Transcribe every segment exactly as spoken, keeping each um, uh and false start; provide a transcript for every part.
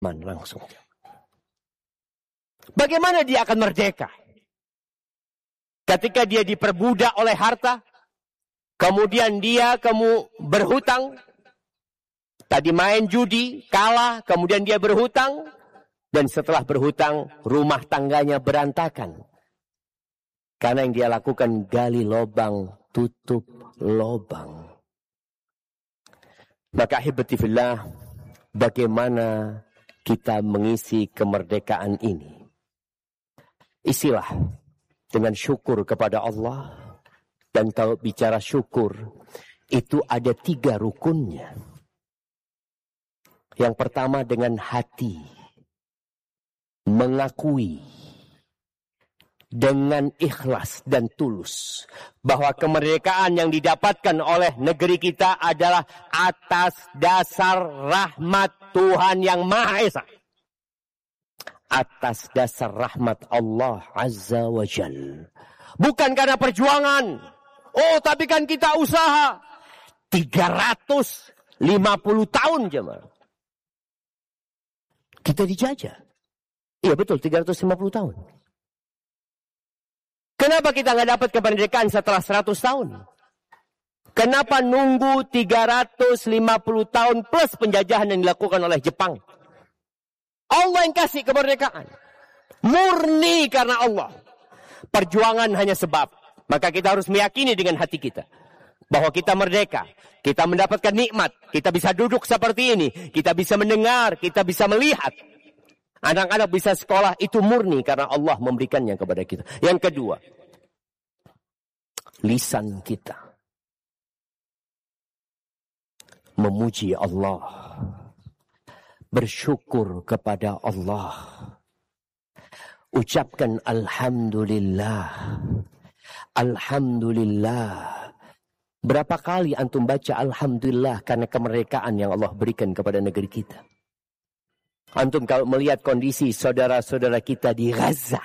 langsung. Bagaimana dia akan merdeka? Ketika dia diperbudak oleh harta, kemudian dia kamu berhutang, tadi main judi, kalah, kemudian dia berhutang, dan setelah berhutang, rumah tangganya berantakan. Karena yang dia lakukan gali lobang, tutup lobang. Maka hibatifillah, bagaimana kita mengisi kemerdekaan ini? Isilah dengan syukur kepada Allah. Dan kalau bicara syukur, itu ada tiga rukunnya. Yang pertama dengan hati. Mengakui. Dengan ikhlas dan tulus. Bahwa kemerdekaan yang didapatkan oleh negeri kita adalah atas dasar rahmat Tuhan yang Maha Esa. Atas dasar rahmat Allah Azza wa Jal. Bukan karena perjuangan. Oh, tapi kan kita usaha. tiga ratus lima puluh tahun jemaah. Kita dijajah. Iya betul, tiga ratus lima puluh tahun. Kenapa kita nggak dapat kemerdekaan setelah seratus tahun? Kenapa nunggu tiga ratus lima puluh tahun plus penjajahan yang dilakukan oleh Jepang? Allah yang kasih kemerdekaan. Murni karena Allah. Perjuangan hanya sebab. Maka kita harus meyakini dengan hati kita. Bahwa kita merdeka. Kita mendapatkan nikmat. Kita bisa duduk seperti ini. Kita bisa mendengar. Kita bisa melihat. Anak-anak bisa sekolah. Itu murni karena Allah memberikannya kepada kita. Yang kedua. Lisan kita. Memuji Allah. Bersyukur kepada Allah. Ucapkan Alhamdulillah. Alhamdulillah. Berapa kali antum baca Alhamdulillah karena kemerdekaan yang Allah berikan kepada negeri kita. Antum kalau melihat kondisi saudara-saudara kita di Gaza.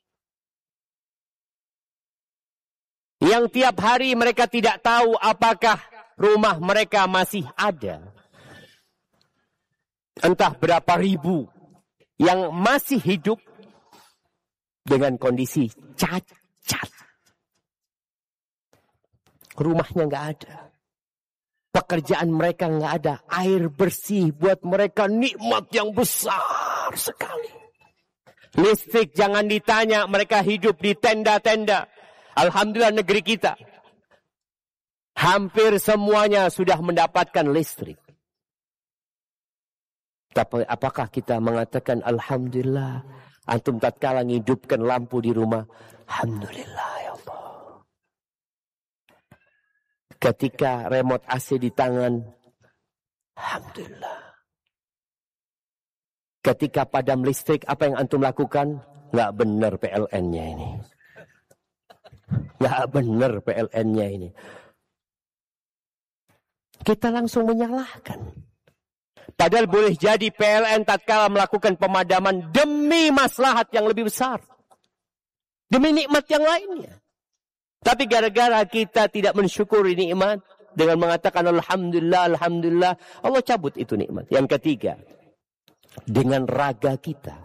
Yang tiap hari mereka tidak tahu apakah rumah mereka masih ada. Entah berapa ribu yang masih hidup dengan kondisi cacat. Rumahnya nggak ada. Pekerjaan mereka nggak ada. Air bersih buat mereka nikmat yang besar sekali. Listrik jangan ditanya. Mereka hidup di tenda-tenda. Alhamdulillah negeri kita. Hampir semuanya sudah mendapatkan listrik. Tapi apakah kita mengatakan Alhamdulillah. Antum tatkala menghidupkan lampu di rumah. Alhamdulillah ya Allah. Ketika remote A C di tangan. Alhamdulillah. Ketika padam listrik. Apa yang antum lakukan? Nggak benar P L N-nya ini. Nggak benar P L N-nya ini. Kita langsung menyalahkan. Padahal boleh jadi P L N tatkala melakukan pemadaman demi maslahat yang lebih besar. Demi nikmat yang lainnya. Tapi gara-gara kita tidak mensyukuri nikmat dengan mengatakan Alhamdulillah, Alhamdulillah, Allah cabut itu nikmat. Yang ketiga, dengan raga kita.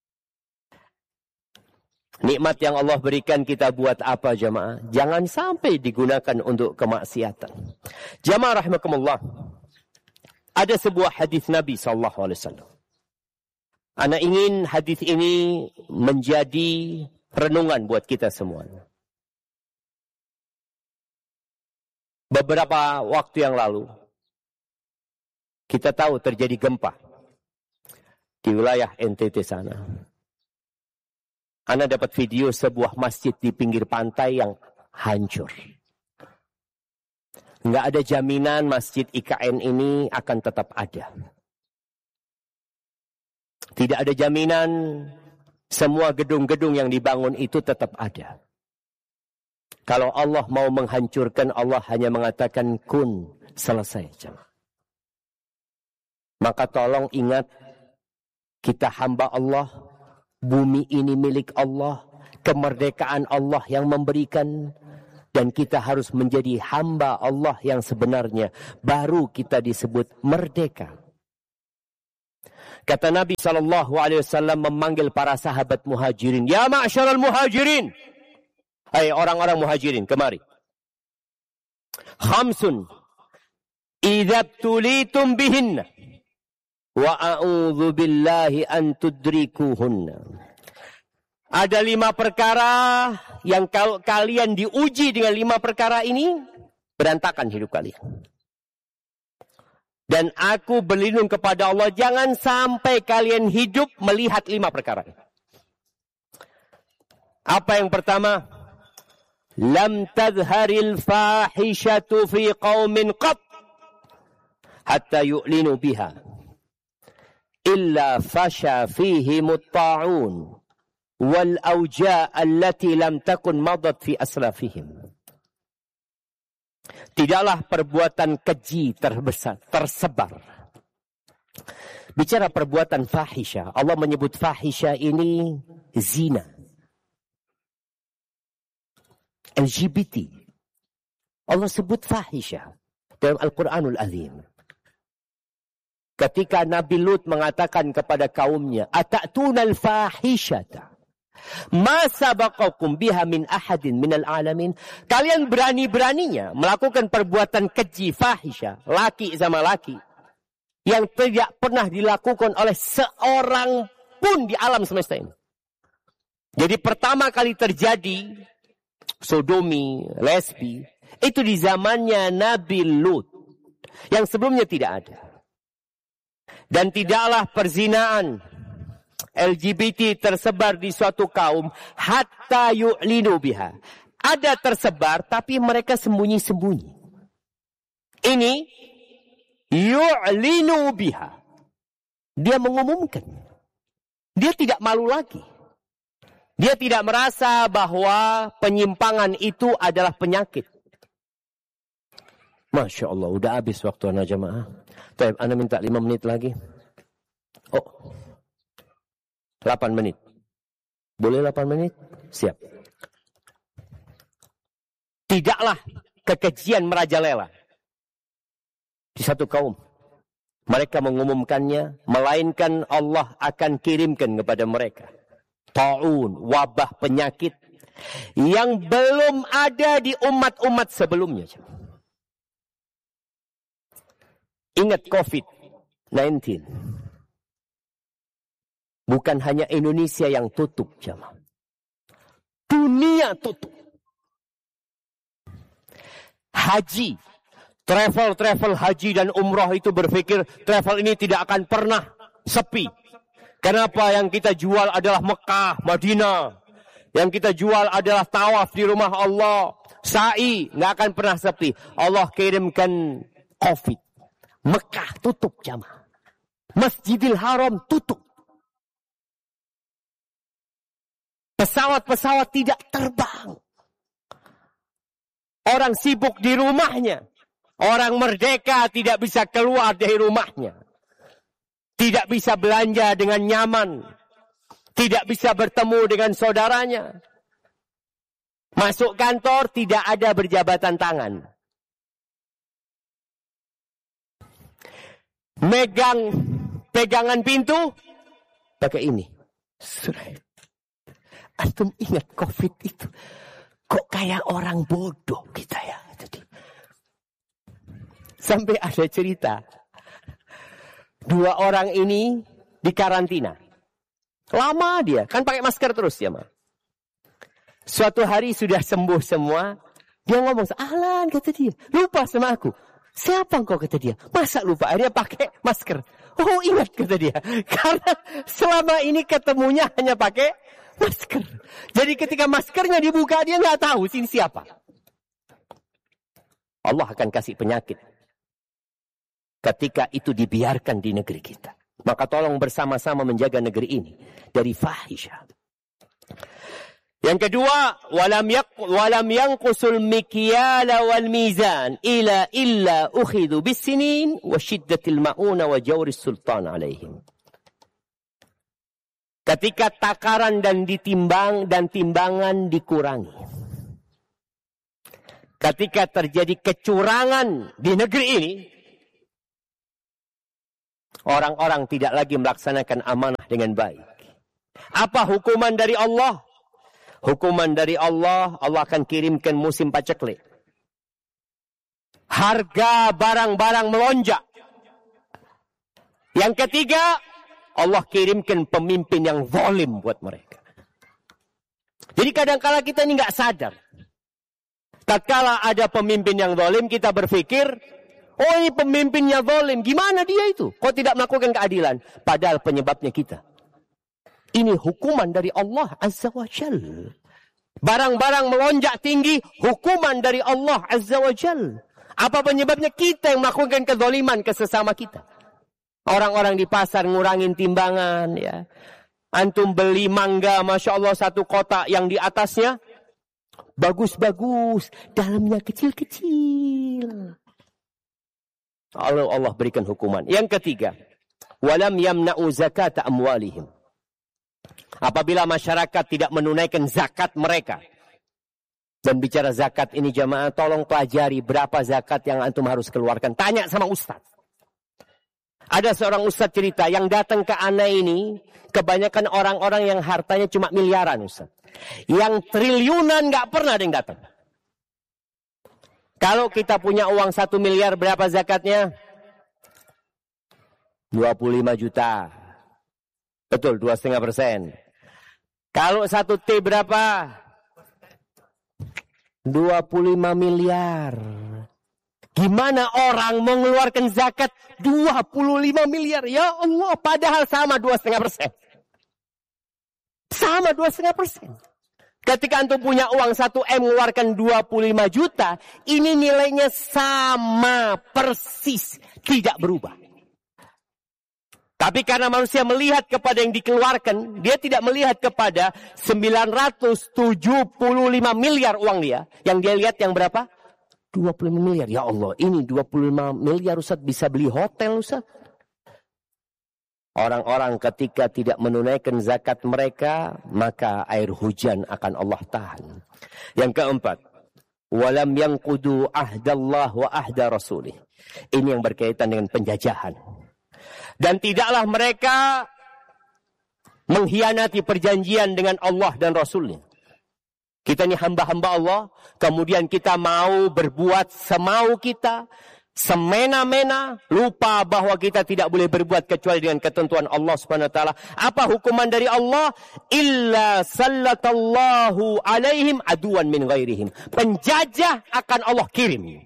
Nikmat yang Allah berikan kita buat apa jamaah? Jangan sampai digunakan untuk kemaksiatan. Jamaah rahimakumullah. Ada sebuah hadis Nabi sallallahu alaihi wasallam. Ana ingin hadis ini menjadi renungan buat kita semua. Beberapa waktu yang lalu kita tahu terjadi gempa di wilayah N T T sana. Ana dapat video sebuah masjid di pinggir pantai yang hancur. Nggak ada jaminan masjid I K N ini akan tetap ada. Tidak ada jaminan semua gedung-gedung yang dibangun itu tetap ada. Kalau Allah mau menghancurkan, Allah hanya mengatakan kun, selesai. Maka tolong ingat, kita hamba Allah, bumi ini milik Allah, kemerdekaan Allah yang memberikan. Dan kita harus menjadi hamba Allah yang sebenarnya. Baru kita disebut merdeka. Kata Nabi shallallahu alaihi wasallam memanggil para sahabat muhajirin. Ya ma'syaral muhajirin. Hai orang-orang muhajirin, kemari. Khamsun. Idza tulitum bihinna. Wa a'udzu billahi an tudrikuhunna. Ada lima perkara yang kalau kalian diuji dengan lima perkara ini, berantakan hidup kalian. Dan aku berlindung kepada Allah, jangan sampai kalian hidup melihat lima perkara ini. Apa yang pertama? Lam tadharil fahishatu fi qaumin qat hatta yu'linu biha illa fasha fihi mutta'un wal awja' allati lam takun madat fi aslafihim. Tidaklah perbuatan keji terbesar, tersebar. Bicara perbuatan fahisha, Allah menyebut fahisha ini zina, L G B T. Allah sebut fahisha dalam Al-Quranul Azim. Ketika Nabi Lut mengatakan kepada kaumnya, Ata'tunal fahishata ma sabaqakum biha min ahadin minal alamin. Kalian berani-beraninya melakukan perbuatan keji fahisha, laki sama laki, yang tidak pernah dilakukan oleh seorang pun di alam semesta ini. Jadi pertama kali terjadi sodomi, lesbi, itu di zamannya Nabi Lut, yang sebelumnya tidak ada. Dan tidaklah perzinaan L G B T tersebar di suatu kaum hatta yu'linu biha. Ada tersebar tapi mereka sembunyi-sembunyi. Ini yu'linu biha. Dia mengumumkan. Dia tidak malu lagi. Dia tidak merasa bahwa penyimpangan itu adalah penyakit. Masya Allah, udah habis waktu anak jamaah. Taib, anda minta lima menit lagi. Oh, delapan menit. Boleh delapan menit? Siap. Tidaklah kekejian merajalela di satu kaum. Mereka mengumumkannya, melainkan Allah akan kirimkan kepada mereka ta'un, wabah penyakit yang belum ada di umat-umat sebelumnya. Ingat covid sembilan belas. Bukan hanya Indonesia yang tutup, jemaah. Dunia tutup. Haji, travel-travel haji dan umrah itu berpikir travel ini tidak akan pernah sepi. Kenapa? Yang kita jual adalah Mekah, Madinah. Yang kita jual adalah tawaf di rumah Allah. Sa'i, nggak akan pernah sepi. Allah kirimkan covid. Mekah tutup, jemaah. Masjidil Haram tutup. Pesawat-pesawat tidak terbang. Orang sibuk di rumahnya. Orang merdeka tidak bisa keluar dari rumahnya. Tidak bisa belanja dengan nyaman. Tidak bisa bertemu dengan saudaranya. Masuk kantor tidak ada berjabatan tangan. Megang pegangan pintu pakai ini. Surat. Antum ingat covid itu. Kok kayak orang bodoh kita ya. Jadi, sampai ada cerita. Dua orang ini di karantina. Lama dia. Kan pakai masker terus ya, Ma. Suatu hari sudah sembuh semua. Dia ngomong, ahlan kata dia. Lupa sama aku. Siapa engkau kata dia? Masa lupa? Akhirnya pakai masker. Oh ingat kata dia. Karena selama ini ketemunya hanya pakai masker. Jadi ketika maskernya dibuka dia nggak tahu sini siapa. Allah akan kasih penyakit ketika itu dibiarkan di negeri kita. Maka tolong bersama-sama menjaga negeri ini dari fahisha. Yang kedua, walam yak walam yanqusul mikyala wal mizan ila illa ukhidhu bisinin wa shiddatil mauna wa jawris sultan alaihim. Ketika takaran dan ditimbang dan timbangan dikurangi. Ketika terjadi kecurangan di negeri ini, orang-orang tidak lagi melaksanakan amanah dengan baik. Apa hukuman dari Allah? Hukuman dari Allah, Allah akan kirimkan musim paceklik. Harga barang-barang melonjak. Yang ketiga, Allah kirimkan pemimpin yang zalim buat mereka. Jadi kadang-kala kita ini nggak sadar. Tatkala ada pemimpin yang zalim, kita berpikir, oh ini pemimpinnya zalim, gimana dia itu? Kok tidak melakukan keadilan? Padahal penyebabnya kita. Ini hukuman dari Allah Azza wa Jal. Barang-barang melonjak tinggi, hukuman dari Allah Azza wa Jal. Apa penyebabnya? Kita yang melakukan kezaliman ke sesama kita. Orang-orang di pasar ngurangin timbangan, ya. Antum beli mangga, Masya Allah, satu kotak yang di atasnya bagus-bagus, dalamnya kecil-kecil. Allah, Allah berikan hukuman. Yang ketiga, walam yamna'u zakata amwalihim. Apabila masyarakat tidak menunaikan zakat mereka. Dan bicara zakat ini jamaah, tolong pelajari berapa zakat yang antum harus keluarkan. Tanya sama ustaz. Ada seorang ustaz cerita yang datang ke ana ini, kebanyakan orang-orang yang hartanya cuma miliaran ustaz. Yang triliunan gak pernah ada yang datang. Kalau kita punya uang satu miliar, berapa zakatnya? dua puluh lima juta. Betul, dua koma lima persen. Kalau satu T berapa? dua puluh lima miliar. Gimana orang mengeluarkan zakat dua puluh lima miliar? Ya Allah, padahal sama dua koma lima persen. Sama dua koma lima persen. Ketika antum punya uang satu M mengeluarkan dua puluh lima juta, ini nilainya sama persis, tidak berubah. Tapi karena manusia melihat kepada yang dikeluarkan, dia tidak melihat kepada sembilan ratus tujuh puluh lima miliar uang dia. Yang dia lihat yang berapa? dua puluh lima miliar. Ya Allah, ini dua puluh lima miliar Ustaz bisa beli hotel Ustaz. Orang-orang ketika tidak menunaikan zakat mereka, maka air hujan akan Allah tahan. Yang keempat, walam yanqudu ahdallah wa ahda rasulih. Ini yang berkaitan dengan penjajahan. Dan tidaklah mereka mengkhianati perjanjian dengan Allah dan Rasulnya. Kita ini hamba-hamba Allah, kemudian kita mau berbuat semau kita, semena-mena, lupa bahwa kita tidak boleh berbuat kecuali dengan ketentuan Allah Subhanahu wa taala. Apa hukuman dari Allah? Illa sallatallahu alaihim aduan min ghairihim. Penjajah akan Allah kirim.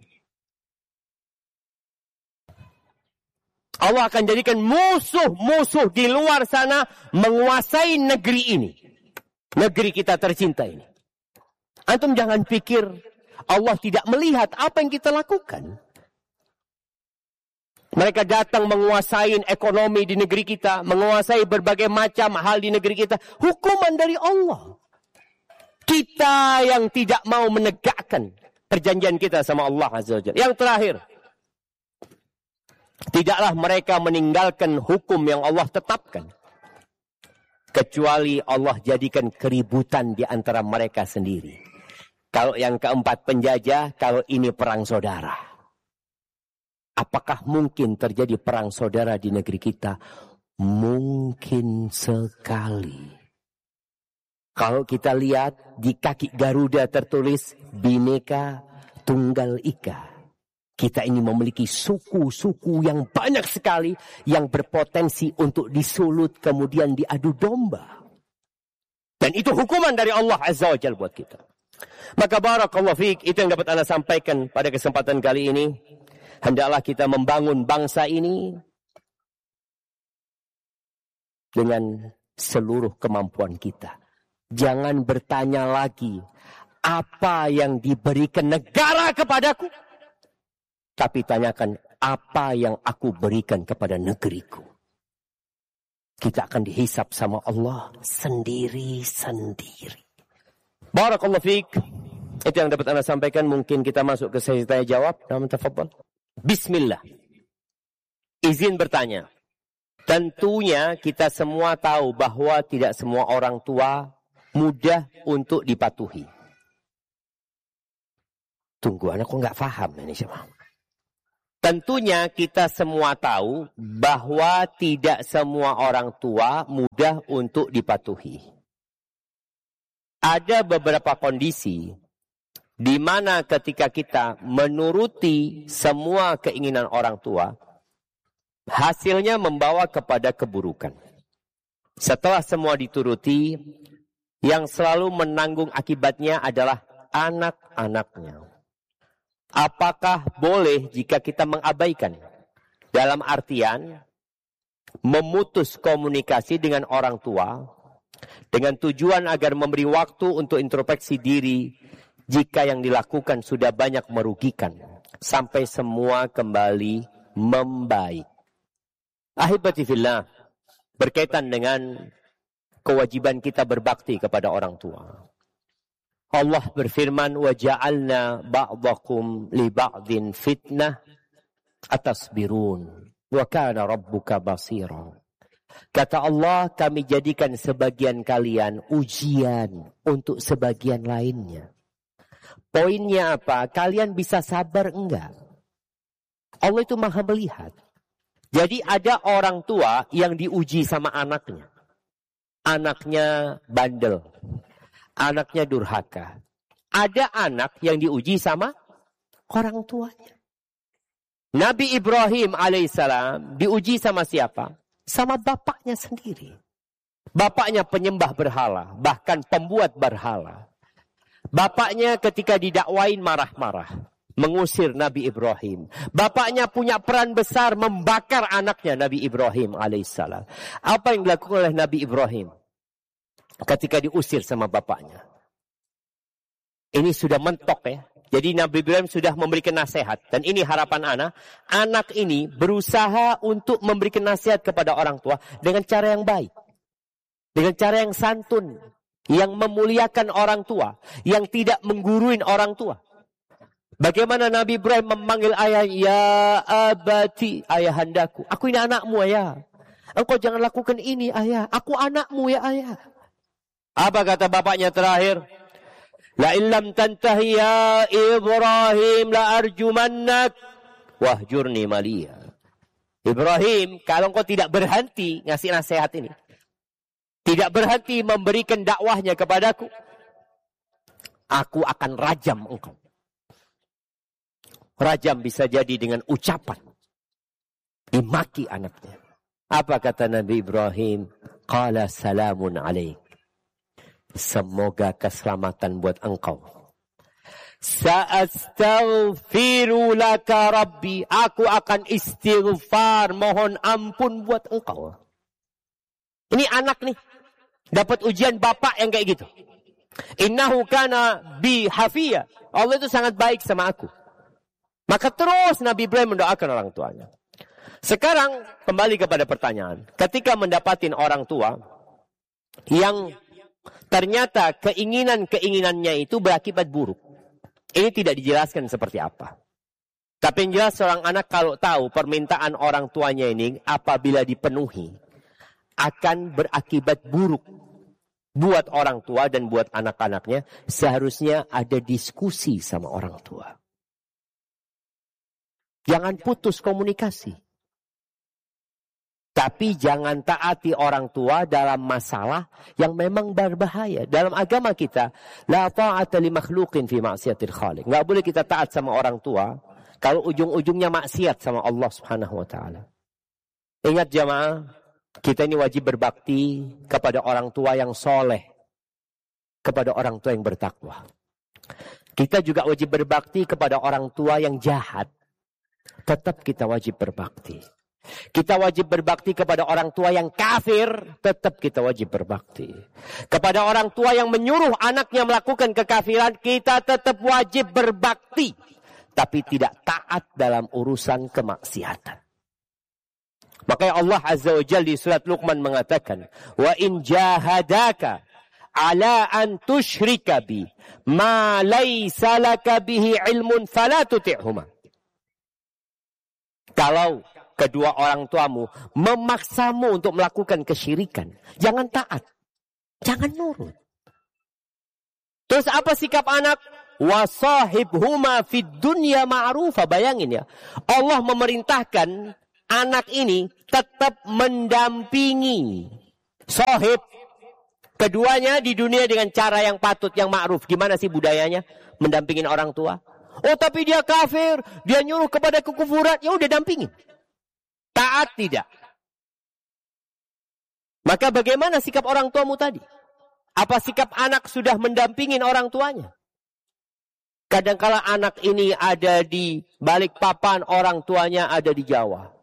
Allah akan jadikan musuh-musuh di luar sana menguasai negeri ini. Negeri kita tercinta ini. Antum jangan pikir Allah tidak melihat apa yang kita lakukan. Mereka datang menguasai ekonomi di negeri kita, menguasai berbagai macam hal di negeri kita. Hukuman dari Allah. Kita yang tidak mau menegakkan perjanjian kita sama Allah Azza wa Jalla. Yang terakhir, tidaklah mereka meninggalkan hukum yang Allah tetapkan. Kecuali Allah jadikan keributan di antara mereka sendiri. Kalau yang keempat penjajah, kalau ini perang saudara. Apakah mungkin terjadi perang saudara di negeri kita? Mungkin sekali. Kalau kita lihat di kaki Garuda tertulis Bhinneka Tunggal Ika. Kita ini memiliki suku-suku yang banyak sekali yang berpotensi untuk disulut kemudian diadu domba. Dan itu hukuman dari Allah Azza wa Jalla buat kita. Maka barakallahu fiik, itu yang dapat Anda sampaikan pada kesempatan kali ini. Hendaklah kita membangun bangsa ini dengan seluruh kemampuan kita. Jangan bertanya lagi, apa yang diberikan negara kepadaku? Tapi tanyakan, apa yang aku berikan kepada negeriku? Kita akan dihisap sama Allah sendiri-sendiri. Barakallahu fiik. Itu yang dapat Anda sampaikan. Mungkin kita masuk ke sesi tanya jawab. Nama tafadhal. Bismillah. Izin bertanya. Tentunya kita semua tahu bahwa tidak semua orang tua mudah untuk dipatuhi. Tunggu, anak kok nggak paham ini siapa? Tentunya kita semua tahu bahwa tidak semua orang tua mudah untuk dipatuhi. Ada beberapa kondisi di mana ketika kita menuruti semua keinginan orang tua, hasilnya membawa kepada keburukan. Setelah semua dituruti, yang selalu menanggung akibatnya adalah anak-anaknya. Apakah boleh jika kita mengabaikan? Dalam artian, memutus komunikasi dengan orang tua, dengan tujuan agar memberi waktu untuk introspeksi diri, jika yang dilakukan sudah banyak merugikan, sampai semua kembali membaik. Ahibati fillah, berkaitan dengan kewajiban kita berbakti kepada orang tua. Allah berfirman, وَجَعَلْنَا بَعْضَكُمْ لِبَعْضٍ فِتْنَةً أَتَصْبِرُونَ وَكَانَ رَبُّكَ بَصِيرًا. Kata Allah, kami jadikan sebagian kalian ujian untuk sebagian lainnya. Poinnya apa? Kalian bisa sabar enggak? Allah itu maha melihat. Jadi ada orang tua yang diuji sama anaknya. Anaknya bandel. Anaknya durhaka. Ada anak yang diuji sama orang tuanya. Nabi Ibrahim alaihissalam diuji sama siapa? Sama bapaknya sendiri. Bapaknya penyembah berhala, bahkan pembuat berhala. Bapaknya ketika didakwain marah-marah, mengusir Nabi Ibrahim. Bapaknya punya peran besar membakar anaknya Nabi Ibrahim alaihissalam. Apa yang dilakukan oleh Nabi Ibrahim ketika diusir sama bapaknya? Ini sudah mentok ya. Jadi Nabi Ibrahim sudah memberikan nasihat. Dan ini harapan anak. Anak ini berusaha untuk memberikan nasihat kepada orang tua dengan cara yang baik. Dengan cara yang santun. Yang memuliakan orang tua. Yang tidak mengguruin orang tua. Bagaimana Nabi Ibrahim memanggil ayah, ya abati, ayahandaku. Aku ini anakmu ayah. Engkau jangan lakukan ini ayah. Aku anakmu ya ayah. Apa kata bapaknya terakhir? La illam tantahi ya Ibrahim la arjumannak wahjurni maliya. Ibrahim, kalau engkau tidak berhenti ngasih nasihat ini, tidak berhenti memberikan dakwahnya kepadaku, aku akan rajam engkau. Rajam bisa jadi dengan ucapan. Dimaki anaknya. Apa kata Nabi Ibrahim? Qala salamun alaik. Semoga keselamatan buat engkau. Sa'astaghfiru laka rabbi. Aku akan istighfar, mohon ampun buat engkau. Ini anak nih. Dapat ujian bapak yang kayak gitu. Innahu kana bi hafiyah. Allah itu sangat baik sama aku. Maka terus Nabi Ibrahim mendoakan orang tuanya. Sekarang kembali kepada pertanyaan. Ketika mendapatin orang tua yang ternyata keinginan-keinginannya itu berakibat buruk. Ini tidak dijelaskan seperti apa. Tapi yang jelas seorang anak kalau tahu permintaan orang tuanya ini apabila dipenuhi akan berakibat buruk buat orang tua dan buat anak-anaknya, seharusnya ada diskusi sama orang tua. Jangan putus komunikasi. Tapi jangan taati orang tua dalam masalah yang memang berbahaya. Dalam agama kita, la ta'ata li makhluqin fi ma'siyatil khaliq. Enggak boleh kita taat sama orang tua kalau ujung-ujungnya maksiat sama Allah Subhanahu wa taala. Ingat jamaah, kita ini wajib berbakti kepada orang tua yang soleh, kepada orang tua yang bertakwa. Kita juga wajib berbakti kepada orang tua yang jahat. Tetap kita wajib berbakti. Kita wajib berbakti kepada orang tua yang kafir, tetap kita wajib berbakti. Kepada orang tua yang menyuruh anaknya melakukan kekafiran, kita tetap wajib berbakti. Tapi tidak taat dalam urusan kemaksiatan. Makanya Allah Azza wa Jalla di surat Luqman mengatakan, wa in jahadaka ala an tusyrika bi ma laysa laka bihi ilmun fala tuti'huma. Kalau kedua orang tuamu memaksamu untuk melakukan kesyirikan, jangan taat, jangan nurut. Terus apa sikap anak? wasahibhuma fid dunya ma'rufa. Bayangin ya, Allah memerintahkan anak ini tetap mendampingi sahib keduanya di dunia dengan cara yang patut, yang ma'ruf. Gimana sih budayanya mendampingin orang tua? Oh tapi dia kafir, dia nyuruh kepada kekufuran, ya udah dampingin. Taat tidak. Maka bagaimana sikap orang tuamu tadi? Apa sikap anak sudah mendampingin orang tuanya? Kadangkala anak ini ada di Balikpapan, orang tuanya ada di Jawa.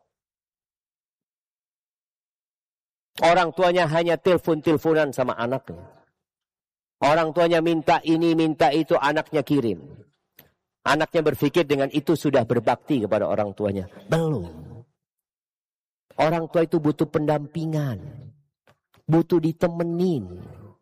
Orang tuanya hanya telepon-teleponan sama anaknya. Orang tuanya minta ini, minta itu, anaknya kirim. Anaknya berpikir dengan itu sudah berbakti kepada orang tuanya. Belum. Orang tua itu butuh pendampingan. Butuh ditemenin.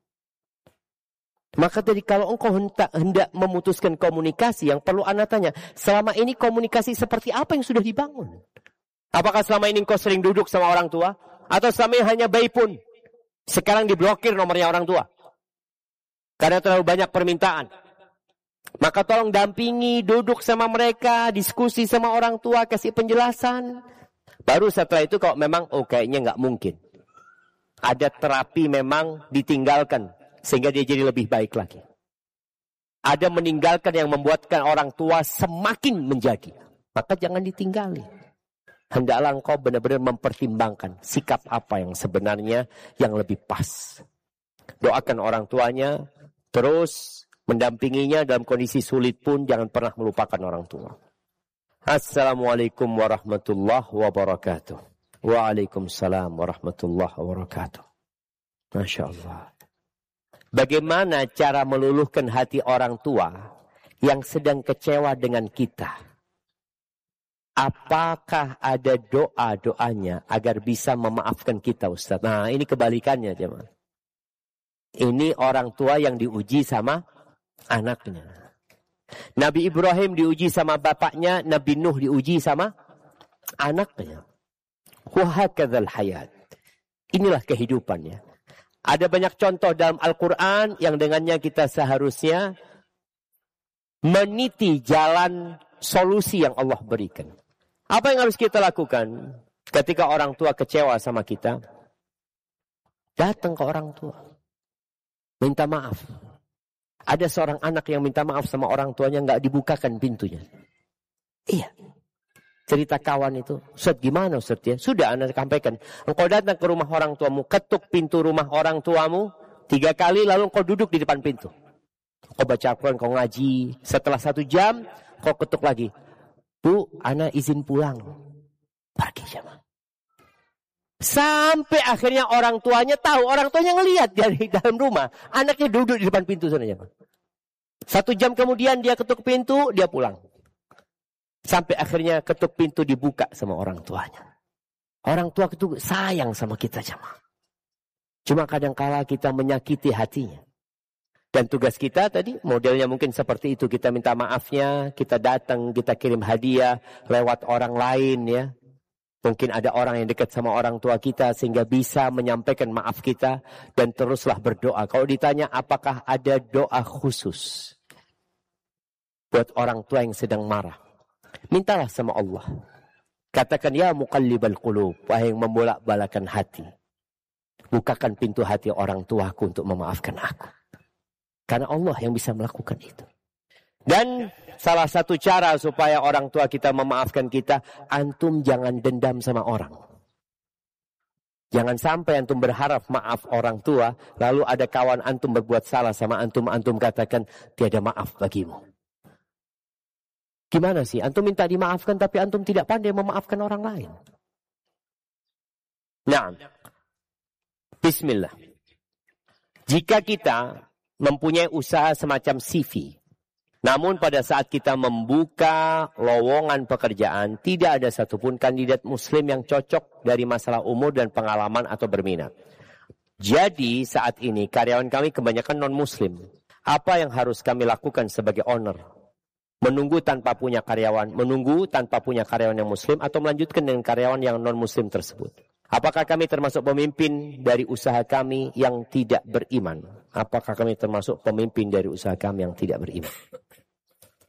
Maka tadi kalau engkau hendak, hendak memutuskan komunikasi, yang perlu anak tanya, selama ini komunikasi seperti apa yang sudah dibangun? Apakah selama ini engkau sering duduk sama orang tua? Atau selama ini hanya by phone? Sekarang diblokir nomornya orang tua. Karena terlalu banyak permintaan. Maka tolong dampingi, duduk sama mereka, diskusi sama orang tua, kasih penjelasan. Baru setelah itu kalau memang, oh kayaknya nggak mungkin. Ada terapi memang ditinggalkan. Sehingga dia jadi lebih baik lagi. Ada meninggalkan yang membuatkan orang tua semakin menjadi. Maka jangan ditinggali. Hendaklah engkau benar-benar mempertimbangkan sikap apa yang sebenarnya yang lebih pas. Doakan orang tuanya, terus mendampinginya dalam kondisi sulit pun jangan pernah melupakan orang tua. Assalamualaikum warahmatullahi wabarakatuh. Waalaikumsalam warahmatullahi wabarakatuh. Masya Allah. Bagaimana cara meluluhkan hati orang tua yang sedang kecewa dengan kita? Apakah ada doa-doanya agar bisa memaafkan kita, Ustaz? Nah, ini kebalikannya, jemaah. Ini orang tua yang diuji sama anaknya. Nabi Ibrahim diuji sama bapaknya, Nabi Nuh diuji sama anaknya. Wa hakadzal hayat. Inilah kehidupannya. Ada banyak contoh dalam Al-Quran yang dengannya kita seharusnya meniti jalan solusi yang Allah berikan. Apa yang harus kita lakukan ketika orang tua kecewa sama kita? Datang ke orang tua. Minta maaf. Ada seorang anak yang minta maaf sama orang tuanya, nggak dibukakan pintunya. Iya. Cerita kawan itu, Ustaz gimana Ustaz ya? Sudah Anda sampaikan. Engkau datang ke rumah orang tuamu, ketuk pintu rumah orang tuamu tiga kali, lalu engkau duduk di depan pintu. Kau baca Al-Quran, kau ngaji. Setelah satu jam, kau ketuk lagi. Bu, Ana izin pulang. Pergi sama. Sampai akhirnya orang tuanya tahu, orang tuanya ngelihat dari dalam rumah, anaknya duduk di depan pintu sana. Satu jam kemudian dia ketuk pintu, dia pulang. Sampai akhirnya ketuk pintu dibuka sama orang tuanya. Orang tua itu sayang sama kita jemaah. Cuma kadang-kala kita menyakiti hatinya. Dan tugas kita tadi modelnya mungkin seperti itu. Kita minta maafnya, kita datang, kita kirim hadiah lewat orang lain ya. Mungkin ada orang yang dekat sama orang tua kita sehingga bisa menyampaikan maaf kita. Dan teruslah berdoa. Kalau ditanya apakah ada doa khusus buat orang tua yang sedang marah? Mintalah sama Allah. Katakan ya muqallibal qulub, wahai yang membolak-balakan hati. Bukakan pintu hati orang tuaku untuk memaafkan aku. Karena Allah yang bisa melakukan itu. Dan salah satu cara supaya orang tua kita memaafkan kita, antum jangan dendam sama orang. Jangan sampai antum berharap maaf orang tua, lalu ada kawan antum berbuat salah sama antum, antum katakan tiada maaf bagimu. Gimana sih? Antum minta dimaafkan tapi antum tidak pandai memaafkan orang lain. Nah, bismillah. Jika kita mempunyai usaha semacam C V, namun pada saat kita membuka lowongan pekerjaan, tidak ada satupun kandidat muslim yang cocok dari masalah umur dan pengalaman atau berminat. Jadi saat ini karyawan kami kebanyakan non-muslim. Apa yang harus kami lakukan sebagai owner? Menunggu tanpa punya karyawan, menunggu tanpa punya karyawan yang muslim, atau melanjutkan dengan karyawan yang non-muslim tersebut. Apakah kami termasuk pemimpin dari usaha kami yang tidak beriman? Apakah kami termasuk pemimpin dari usaha kami yang tidak beriman?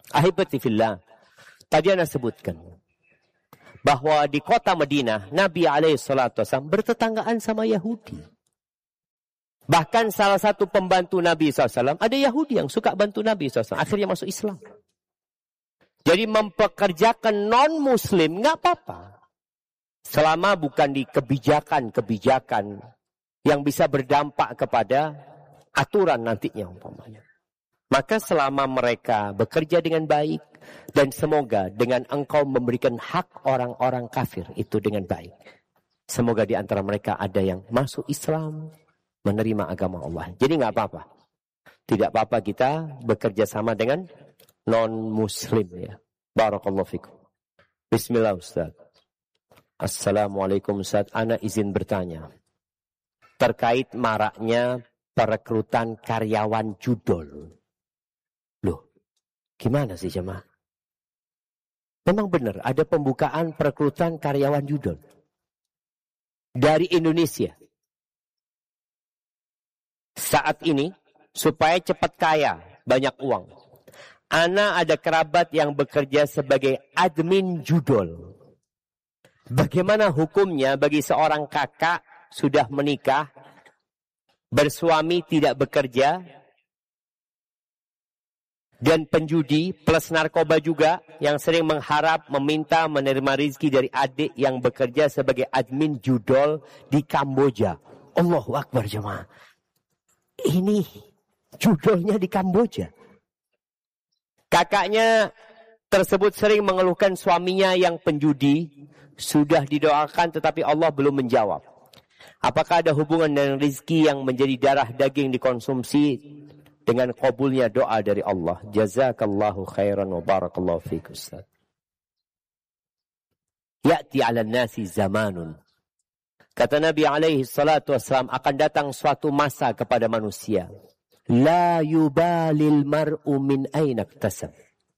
Ahibati fillah, tadi Anda sebutkan bahwa di kota Madinah Nabi alaihi salatu wasallam bertetanggaan sama Yahudi. Bahkan salah satu pembantu Nabi shallallahu alaihi wasallam ada Yahudi yang suka bantu Nabi shallallahu alaihi wasallam, akhirnya masuk Islam. Jadi mempekerjakan non-muslim nggak apa-apa, selama bukan di kebijakan-kebijakan yang bisa berdampak kepada aturan nantinya umpamanya. Maka selama mereka bekerja dengan baik, dan semoga dengan engkau memberikan hak orang-orang kafir itu dengan baik, semoga di antara mereka ada yang masuk Islam, menerima agama Allah. Jadi nggak apa-apa, tidak apa-apa kita bekerja sama dengan non-muslim ya. Barakallahu fikum. Bismillah Ustaz. Assalamualaikum Ustaz. Ana izin bertanya terkait maraknya perekrutan karyawan judol. Loh, gimana sih jemaah? Memang benar ada pembukaan perekrutan karyawan judol dari Indonesia saat ini supaya cepat kaya, banyak uang. Ana ada kerabat yang bekerja sebagai admin judol. Bagaimana hukumnya bagi seorang kakak sudah menikah, bersuami tidak bekerja, dan penjudi plus narkoba juga yang sering mengharap, meminta, menerima rezeki dari adik yang bekerja sebagai admin judol di Kamboja. Allahu Akbar jemaah. Ini judolnya di Kamboja. Kakaknya tersebut sering mengeluhkan suaminya yang penjudi. Sudah didoakan tetapi Allah belum menjawab. Apakah ada hubungan dengan rezeki yang menjadi darah daging dikonsumsi dengan kabulnya doa dari Allah? Jazakallahu khairan wa barakallahu fiik Ustaz. Ya'ti 'alan nasi zamanun. Kata Nabi alaihi salatu wassalam, akan datang suatu masa kepada manusia. La yubalil mar'u min aina iktasab.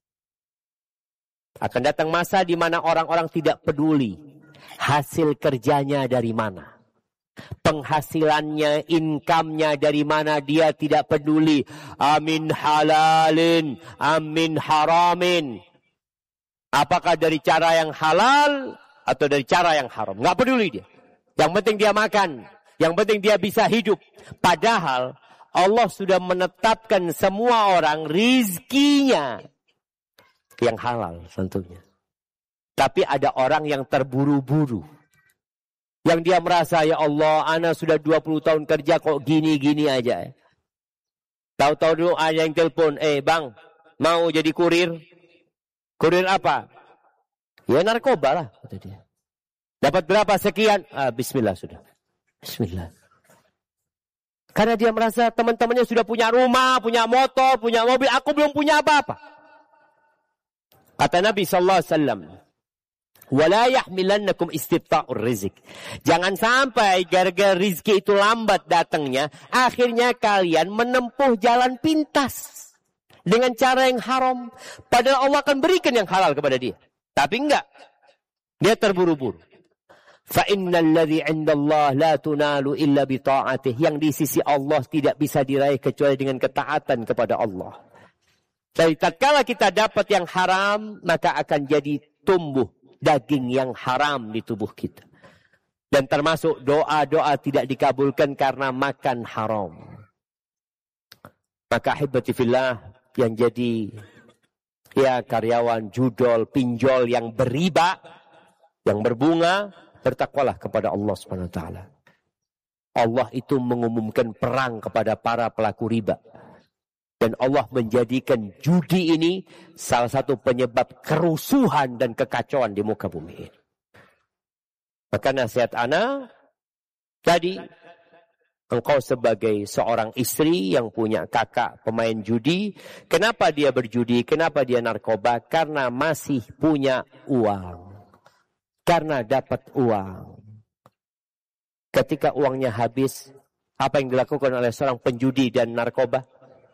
Akan datang masa di mana orang-orang tidak peduli hasil kerjanya dari mana. Penghasilannya, income-nya dari mana, dia tidak peduli. Amin halalin, amin haramin. Apakah dari cara yang halal atau dari cara yang haram. Nggak peduli dia. Yang penting dia makan. Yang penting dia bisa hidup. Padahal Allah sudah menetapkan semua orang rizkinya yang halal tentunya. Tapi ada orang yang terburu-buru. Yang dia merasa, ya Allah, ana sudah dua puluh tahun kerja kok gini-gini aja. Tahu-tahu dulu ada yang telepon, eh bang, mau jadi kurir? Kurir apa? Ya narkoba lah, kata dia. Dapat berapa sekian? Ah, bismillah sudah. Bismillah. Karena dia merasa teman-temannya sudah punya rumah, punya motor, punya mobil. Aku belum punya apa-apa. Kata Nabi sallallahu alaihi wasallam, "Wala yahmilannakum istibta'ur rizq." Jangan sampai gara-gara rizki itu lambat datangnya, akhirnya kalian menempuh jalan pintas dengan cara yang haram. Padahal Allah akan berikan yang halal kepada dia. Tapi enggak. Dia terburu-buru. Fa innal ladzi 'indallah la tunalu illa bi ta'atih. Yang di sisi Allah tidak bisa diraih kecuali dengan ketaatan kepada Allah. Jadi tatkala kita dapat yang haram, maka akan jadi tumbuh daging yang haram di tubuh kita. Dan termasuk doa-doa tidak dikabulkan karena makan haram. Maka ahibati fillah, yang jadi ya karyawan judol, pinjol yang beriba, yang berbunga, bertakwalah kepada Allah subhanahu wa taala. Allah itu mengumumkan perang kepada para pelaku riba. Dan Allah menjadikan judi ini salah satu penyebab kerusuhan dan kekacauan di muka bumi ini. Maka nasihat ana tadi, engkau sebagai seorang istri yang punya kakak pemain judi, kenapa dia berjudi, kenapa dia narkoba? Karena masih punya uang. Karena dapat uang. Ketika uangnya habis, apa yang dilakukan oleh seorang penjudi dan narkoba?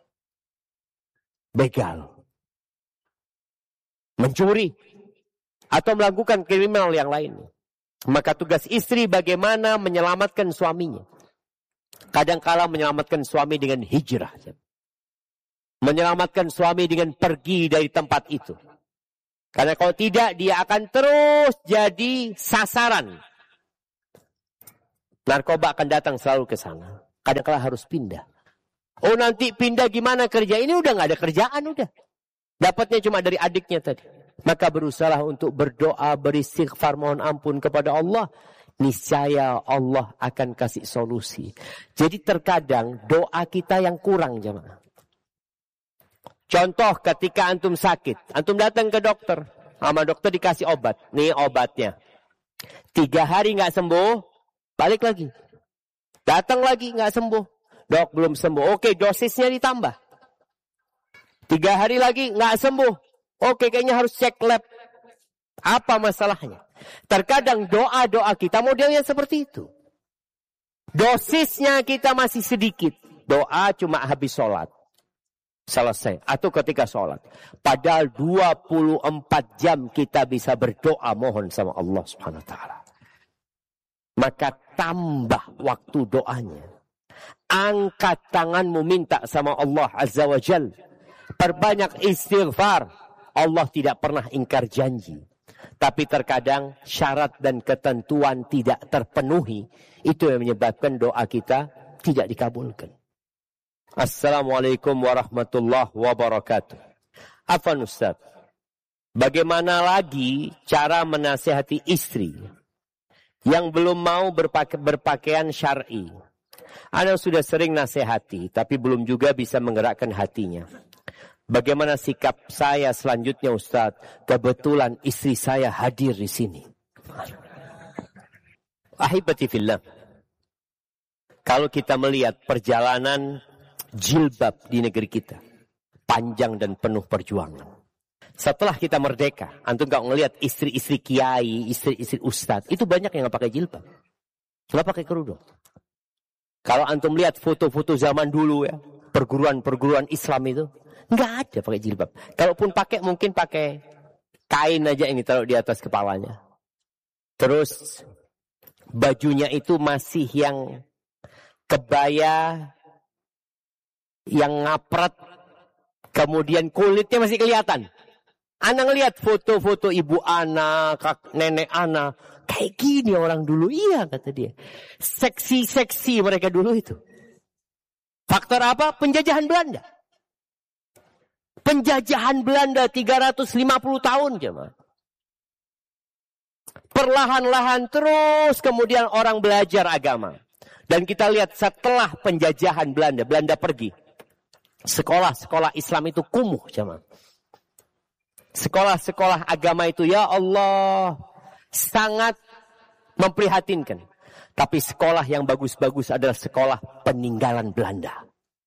Begal. Mencuri. Atau melakukan kriminal yang lain. Maka tugas istri bagaimana menyelamatkan suaminya. Kadang-kala menyelamatkan suami dengan hijrah. menyelamatkan suami dengan pergi dari tempat itu. Karena kalau tidak, dia akan terus jadi sasaran. Narkoba akan datang selalu ke sana. Kadang-kala harus pindah. Oh, nanti pindah gimana kerja? Ini udah nggak ada kerjaan, udah. Dapatnya cuma dari adiknya tadi. Maka berusaha untuk berdoa, beristighfar, mohon ampun kepada Allah. Niscaya Allah akan kasih solusi. Jadi terkadang doa kita yang kurang, jemaah. Contoh ketika antum sakit. Antum datang ke dokter. Sama dokter dikasih obat. Nih obatnya. Tiga hari nggak sembuh. Balik lagi. Datang lagi nggak sembuh. Dok, belum sembuh. Oke, dosisnya ditambah. Tiga hari lagi nggak sembuh. Oke, kayaknya harus cek lab. Apa masalahnya? Terkadang doa-doa kita modelnya seperti itu. Dosisnya kita masih sedikit. Doa cuma habis sholat. Selesai. Atau ketika sholat. Padahal dua puluh empat jam kita bisa berdoa mohon sama Allah subhanahu wa taala. Maka tambah waktu doanya. Angkat tanganmu minta sama Allah Azza wa Jal. Perbanyak istighfar. Allah tidak pernah ingkar janji. Tapi terkadang syarat dan ketentuan tidak terpenuhi. Itu yang menyebabkan doa kita tidak dikabulkan. Assalamualaikum warahmatullahi wabarakatuh. Afwan Ustaz, bagaimana lagi cara menasihati istri yang belum mau berpake, berpakaian syar'i? Ana sudah sering nasihati, tapi belum juga bisa menggerakkan hatinya. Bagaimana sikap saya selanjutnya Ustaz? Kebetulan istri saya hadir di sini. Ahibati fillah. Kalau kita melihat perjalanan jilbab di negeri kita, panjang dan penuh perjuangan. Setelah kita merdeka, antum kalau ngelihat istri-istri kiai, istri-istri ustaz, itu banyak yang nggak pakai jilbab. Nggak pakai kerudung. Kalau antum lihat foto-foto zaman dulu ya, perguruan-perguruan Islam itu, nggak ada pakai jilbab. Kalaupun pakai, mungkin pakai kain aja ini taruh di atas kepalanya. Terus bajunya itu masih yang kebaya, yang ngapret, kemudian kulitnya masih kelihatan. Ana ngelihat foto-foto ibu Ana, kak, nenek Ana, kayak gini orang dulu. Iya kata dia. Seksi-seksi mereka dulu itu. Faktor apa? Penjajahan Belanda. Penjajahan Belanda tiga ratus lima puluh tahun jemaah. Perlahan-lahan terus kemudian orang belajar agama. Dan kita lihat setelah penjajahan Belanda, Belanda pergi. Sekolah-sekolah Islam itu kumuh jemaah. Sekolah-sekolah agama itu ya Allah sangat memprihatinkan. Tapi sekolah yang bagus-bagus adalah sekolah peninggalan Belanda.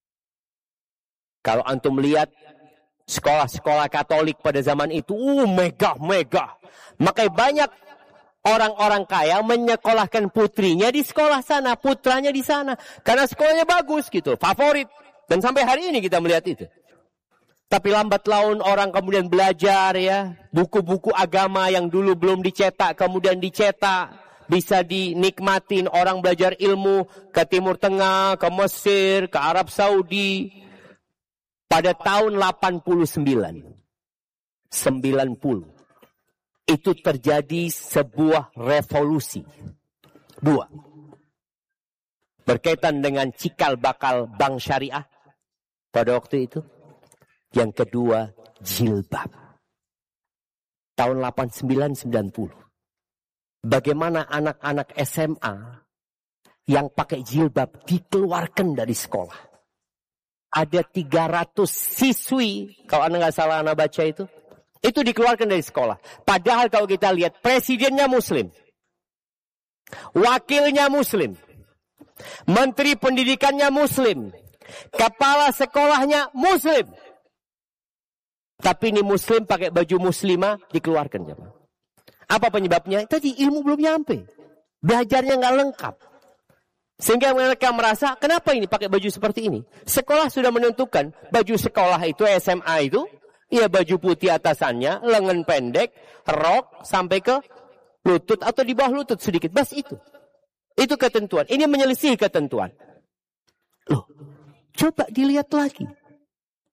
Kalau antum lihat sekolah-sekolah Katolik pada zaman itu, uh, megah-megah. Makanya banyak orang-orang kaya menyekolahkan putrinya di sekolah sana, putranya di sana. Karena sekolahnya bagus gitu, favorit. Dan sampai hari ini kita melihat itu. Tapi lambat laun orang kemudian belajar ya. Buku-buku agama yang dulu belum dicetak, kemudian dicetak. Bisa dinikmatin orang belajar ilmu ke Timur Tengah, ke Mesir, ke Arab Saudi. Pada tahun delapan puluh sembilan, sembilan puluh. Itu terjadi sebuah revolusi. Dua. Berkaitan dengan cikal bakal bank syariah. Pada waktu itu. Yang kedua, jilbab. Tahun delapan puluh sembilan sembilan puluh. Bagaimana anak-anak S M A yang pakai jilbab dikeluarkan dari sekolah. Ada tiga ratus siswi, kalau Anda nggak salah Anda baca itu, itu dikeluarkan dari sekolah. Padahal kalau kita lihat, presidennya Muslim. Wakilnya Muslim. Menteri pendidikannya Muslim. Kepala sekolahnya Muslim. Tapi ini Muslim pakai baju muslimah dikeluarkan jemaah. Apa penyebabnya? Tadi ilmu belum nyampe. Belajarnya nggak lengkap. Sehingga mereka merasa, kenapa ini pakai baju seperti ini? Sekolah sudah menentukan baju sekolah itu S M A itu, ya baju putih atasannya, lengan pendek, rok sampai ke lutut atau di bawah lutut sedikit. Bas itu. Itu ketentuan. Ini menyelisih ketentuan. Loh, coba dilihat lagi.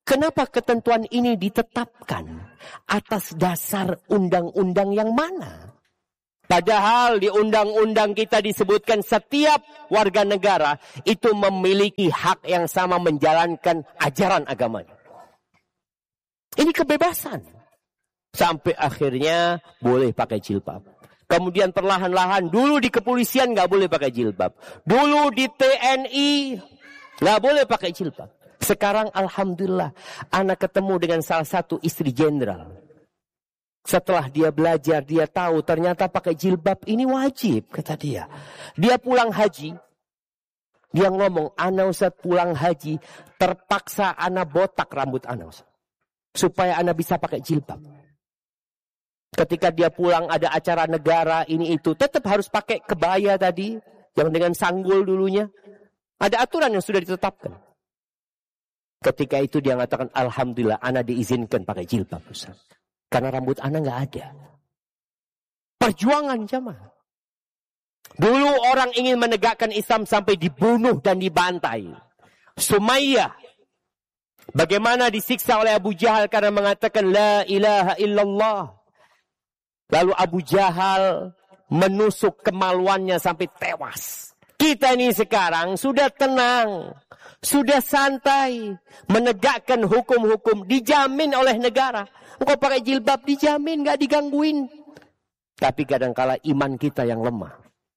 Kenapa ketentuan ini ditetapkan atas dasar undang-undang yang mana? Padahal di undang-undang kita disebutkan setiap warga negara itu memiliki hak yang sama menjalankan ajaran agamanya. Ini kebebasan. Sampai akhirnya boleh pakai jilbab. Kemudian perlahan-lahan dulu di kepolisian nggak boleh pakai jilbab. Dulu di T N I nggak boleh pakai jilbab. Sekarang alhamdulillah anak ketemu dengan salah satu istri jenderal. Setelah dia belajar, dia tahu ternyata pakai jilbab ini wajib, kata dia. Dia pulang haji. Dia ngomong, ana Ustaz pulang haji, terpaksa ana botak rambut ana Ustaz. Supaya ana bisa pakai jilbab. Ketika dia pulang ada acara negara ini itu, tetap harus pakai kebaya tadi, yang dengan sanggul dulunya. Ada aturan yang sudah ditetapkan. Ketika itu dia mengatakan, alhamdulillah ana diizinkan pakai jilbab Ustaz. Karena rambut ana nggak ada. Perjuangan jamaah. Dulu orang ingin menegakkan Islam sampai dibunuh dan dibantai. Sumayyah. Bagaimana disiksa oleh Abu Jahal karena mengatakan la ilaha illallah. Lalu Abu Jahal menusuk kemaluannya sampai tewas. Kita ini sekarang sudah tenang. Sudah santai. Menegakkan hukum-hukum. Dijamin oleh negara. Engkau pakai jilbab dijamin. Gak digangguin. Tapi kadangkala iman kita yang lemah.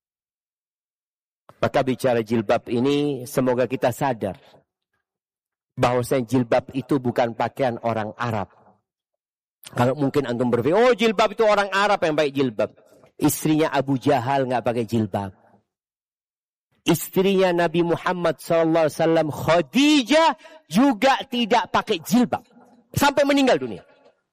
Maka bicara jilbab ini. Semoga kita sadar. Bahwasanya jilbab itu bukan pakaian orang Arab. Kalau mungkin antum berpikir. Oh jilbab itu orang Arab yang pakai jilbab. Istrinya Abu Jahal gak pakai jilbab. Istrinya Nabi Muhammad shallallahu alaihi wasallam Khadijah juga tidak pakai jilbab. Sampai meninggal dunia.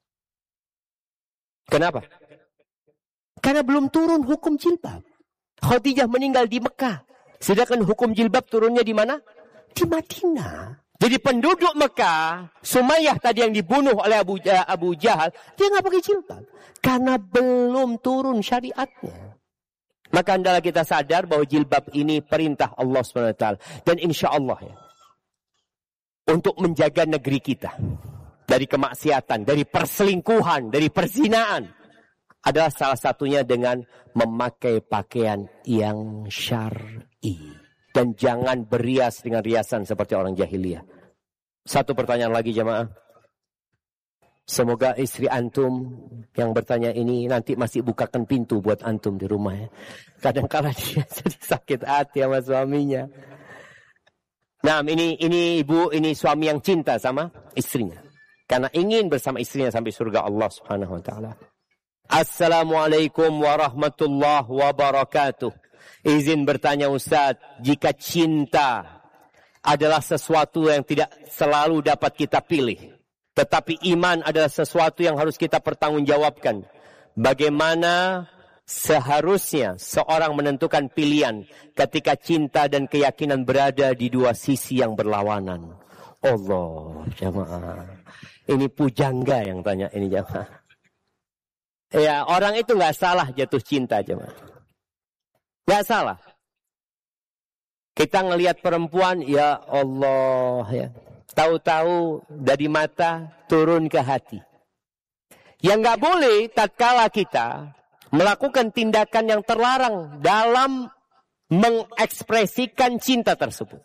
Kenapa? Karena belum turun hukum jilbab. Khadijah meninggal di Mekah. Sedangkan hukum jilbab turunnya di mana? Di Madinah. Jadi penduduk Mekah, Sumayyah tadi yang dibunuh oleh Abu, uh, Abu Jahal, dia nggak pakai jilbab. Karena belum turun syariatnya. Maka hendaklah kita sadar bahwa jilbab ini perintah Allah subhanahu wa taala. Dan insya Allah ya, untuk menjaga negeri kita dari kemaksiatan, dari perselingkuhan, dari perzinaan, adalah salah satunya dengan memakai pakaian yang syar'i. Dan jangan berias dengan riasan seperti orang jahiliyah. Satu pertanyaan lagi jamaah. Semoga istri antum yang bertanya ini nanti masih bukakan pintu buat antum di rumah ya. Kadang-kadang dia jadi sakit hati sama suaminya. Nah ini ini ibu, ini suami yang cinta sama istrinya. Karena ingin bersama istrinya sampai surga Allah subhanahu wa ta'ala. Assalamualaikum warahmatullahi wabarakatuh. Izin bertanya Ustaz, jika cinta adalah sesuatu yang tidak selalu dapat kita pilih. Tetapi iman adalah sesuatu yang harus kita pertanggungjawabkan. Bagaimana seharusnya seorang menentukan pilihan ketika cinta dan keyakinan berada di dua sisi yang berlawanan. Allah, jamaah. Ini pujangga yang tanya ini jamaah. Ya, orang itu nggak salah jatuh cinta jamaah. Nggak salah. Kita ngelihat perempuan, ya Allah ya. Tahu-tahu dari mata turun ke hati. Yang nggak boleh tatkala kita melakukan tindakan yang terlarang dalam mengekspresikan cinta tersebut.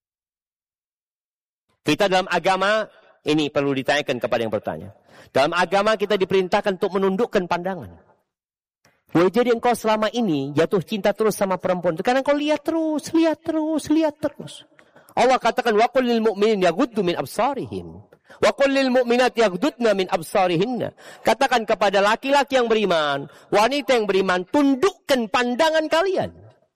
Kita dalam agama, ini perlu ditanyakan kepada yang bertanya. Dalam agama kita diperintahkan untuk menundukkan pandangan. Boleh jadi engkau selama ini jatuh cinta terus sama perempuan itu karena engkau lihat terus, lihat terus, lihat terus. Allah katakan wa qul lil mu'minin yaghuddu min absarihim wa qul lil mu'minat yaghuddna min absarihinna. Katakan kepada laki-laki yang beriman, wanita yang beriman, tundukkan pandangan kalian.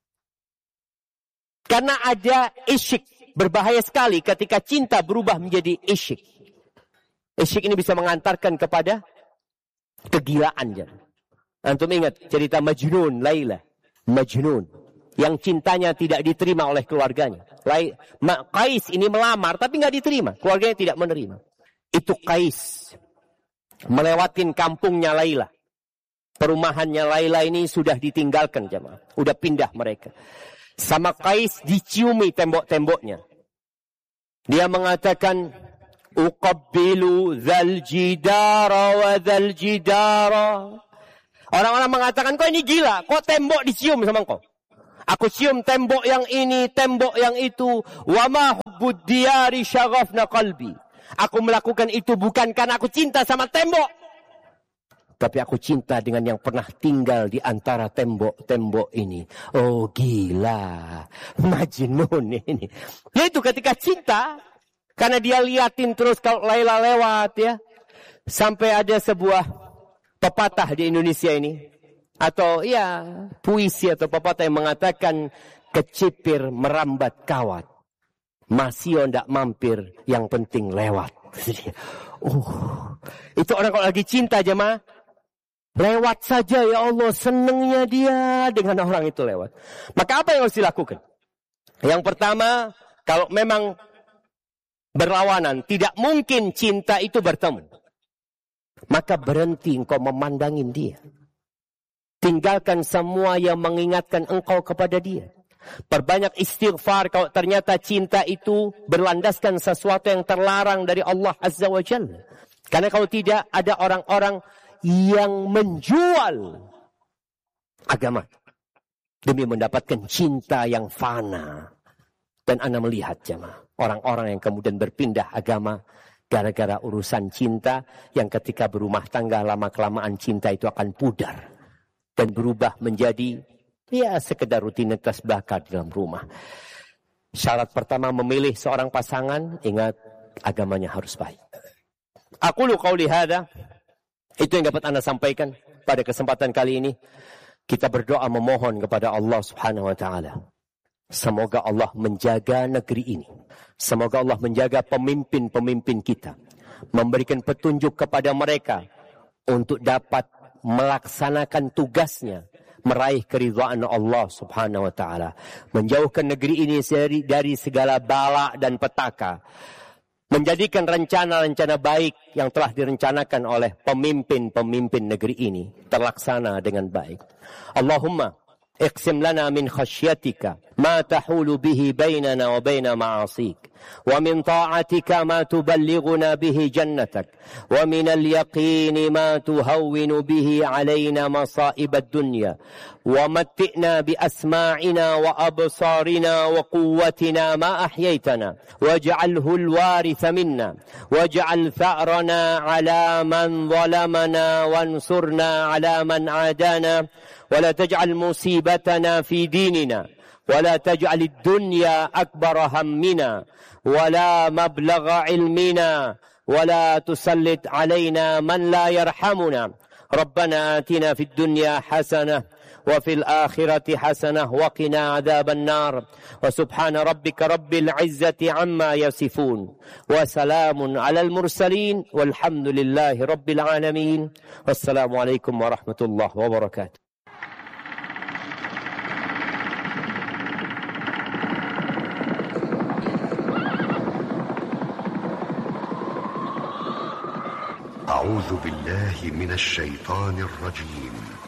Karena ada isyik, berbahaya sekali ketika cinta berubah menjadi isyik. Isyik ini bisa mengantarkan kepada kegilaan. Antum ingat cerita Majnun, Laila. Majnun. Yang cintanya tidak diterima oleh keluarganya. Qais ini melamar tapi nggak diterima. Keluarganya tidak menerima. Itu Qais. Melewatin kampungnya Laila. Perumahannya Laila ini sudah ditinggalkan jemaah. Udah pindah mereka. Sama Qais diciumi tembok-temboknya. Dia mengatakan, Uqabbilu dzal jidara wa dzal jidara. Orang-orang mengatakan, kau ini gila, kok tembok dicium sama kau? Aku cium tembok yang ini, tembok yang itu. Wa ma hubbud diyari syaghafna qalbi. Aku melakukan itu bukan karena aku cinta sama tembok, tapi aku cinta dengan yang pernah tinggal di antara tembok-tembok ini. Oh gila, Majnun ini. Yaitu ketika cinta, karena dia liatin terus kalau Laila lewat ya. Sampai ada sebuah pepatah di Indonesia ini. Atau ya puisi atau pepatah yang mengatakan kecipir merambat kawat. Masih ndak mampir, yang penting lewat. Oh, itu orang kalau lagi cinta jemaah. Lewat saja ya Allah, senengnya dia dengan orang itu lewat. Maka apa yang harus dilakukan? Yang pertama, kalau memang berlawanan, tidak mungkin cinta itu bertemu, maka berhenti engkau memandangin dia. Tinggalkan semua yang mengingatkan engkau kepada dia. Perbanyak istighfar kalau ternyata cinta itu berlandaskan sesuatu yang terlarang dari Allah Azza wa Jalla. Karena kalau tidak, ada orang-orang yang menjual agama demi mendapatkan cinta yang fana. Dan Anda melihat jemaah, orang-orang yang kemudian berpindah agama gara-gara urusan cinta, yang ketika berumah tangga lama-kelamaan cinta itu akan pudar dan berubah menjadi ya sekedar rutinitas belaka dalam rumah. Syarat pertama memilih seorang pasangan, ingat agamanya harus baik. Aqulu qauli hadza. Itu yang dapat Anda sampaikan pada kesempatan kali ini. Kita berdoa memohon kepada Allah Subhanahu wa taala. Semoga Allah menjaga negeri ini. Semoga Allah menjaga pemimpin-pemimpin kita. Memberikan petunjuk kepada mereka untuk dapat melaksanakan tugasnya, meraih keridhaan Allah Subhanahu wa taala. Menjauhkan negeri ini dari, dari segala bala dan petaka. Menjadikan rencana-rencana baik yang telah direncanakan oleh pemimpin-pemimpin negeri ini terlaksana dengan baik. Allahumma iqsim lana min khasyatika ma tahulu bihi bainana wa baina ma'asik, wa min ta'atika ma tuballighuna bihi jannatak, wa min al-yaqini ma tuhawwinu bihi alayna masa'ib ad-dunya, wa matti'na bi asma'ina wa absarina wa quwwatina ma ahyaytana, waj'alhu al-waritha minna, waj'al tha'rana ala man zalamana wansurna ala man adana, ولا تجعل مصيبتنا في ديننا ولا تجعل الدنيا أكبر همنا ولا مبلغ علمنا ولا تسلط علينا من لا يرحمنا ربنا آتنا في الدنيا حسنة وفي الآخرة حسنة وقنا عذاب النار وسبحان ربك رب العزة عما يصفون وسلام على المرسلين والحمد لله رب العالمين والسلام عليكم ورحمة الله وبركاته. أعوذ بالله من الشيطان الرجيم.